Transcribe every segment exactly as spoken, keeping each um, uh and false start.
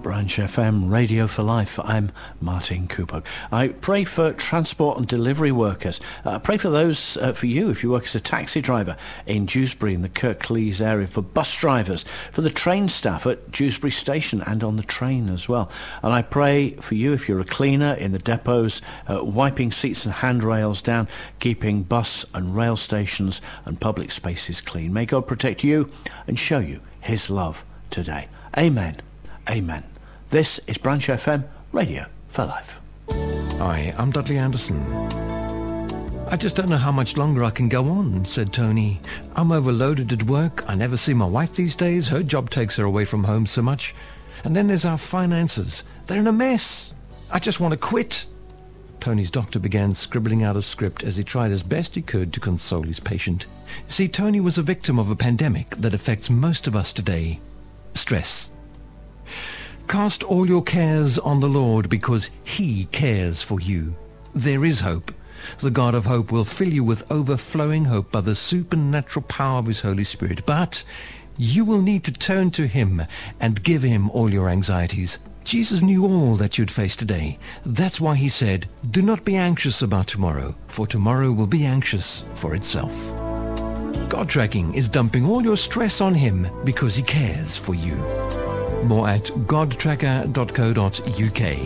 Branch F M, Radio for Life. I'm Martin Cooper. I pray for transport and delivery workers. I uh, pray for those, uh, for you, if you work as a taxi driver in Dewsbury in the Kirklees area, for bus drivers, for the train staff at Dewsbury Station and on the train as well. And I pray for you if you're a cleaner in the depots, uh, wiping seats and handrails down, keeping bus and rail stations and public spaces clean. May God protect you and show you his love today. Amen. Amen. This is Branch F M, Radio for Life. Hi, I'm Dudley Anderson. I just don't know how much longer I can go on, said Tony. I'm overloaded at work. I never see my wife these days. Her job takes her away from home so much. And then there's our finances. They're in a mess. I just want to quit. Tony's doctor began scribbling out a script as he tried as best he could to console his patient. See, Tony was a victim of a pandemic that affects most of us today. Stress. Cast all your cares on the Lord because he cares for you. There is hope. The God of hope will fill you with overflowing hope by the supernatural power of his Holy Spirit. But you will need to turn to him and give him all your anxieties. Jesus knew all that you'd face today. That's why he said, do not be anxious about tomorrow, for tomorrow will be anxious for itself. God Tracking is dumping all your stress on him because he cares for you. More at god tracker dot co dot u k.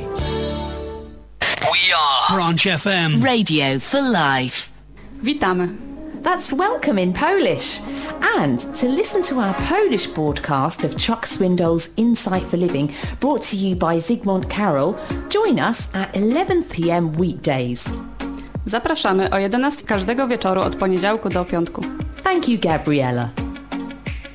We are Branch F M, Radio for Life. Witamy. That's welcome in Polish. And to listen to our Polish broadcast of Chuck Swindoll's Insight for Living, brought to you by Zygmunt Carroll, join us at eleven p m weekdays. Zapraszamy o jedenastej każdego wieczoru od poniedziałku do piątku. Thank you, Gabriella.